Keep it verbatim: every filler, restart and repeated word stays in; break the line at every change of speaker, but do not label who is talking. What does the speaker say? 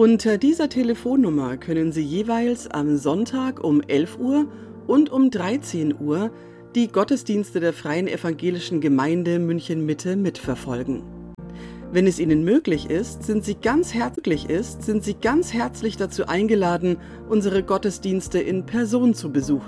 Unter dieser Telefonnummer können Sie jeweils am Sonntag um elf Uhr und um dreizehn Uhr die Gottesdienste der Freien Evangelischen Gemeinde München-Mitte mitverfolgen. Wenn es Ihnen möglich ist, sind Sie ganz herzlich ist, sind Sie ganz herzlich dazu eingeladen, unsere Gottesdienste in Person zu besuchen.